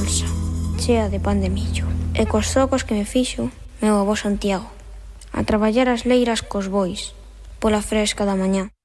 bolsa, chea de pan de millo, e cos zocos que me fixo meu avó Santiago, a traballar as leiras cos bois, pola fresca da mañá.